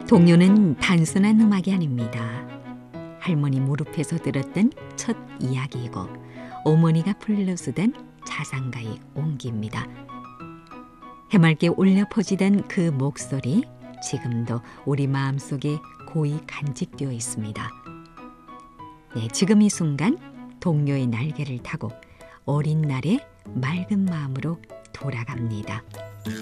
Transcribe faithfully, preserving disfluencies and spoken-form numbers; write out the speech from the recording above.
동요는 단순한 음악이 아닙니다. 할머니 무릎에서 들었던 첫 이야기이고 어머니가 불러쓰던 자장가의 온기입니다. 해맑게 울려 퍼지던 그 목소리, 지금도 우리 마음속에 고이 간직되어 있습니다. 네, 지금 이 순간 동요의 날개를 타고 어린 날의 맑은 마음으로 돌아갑니다.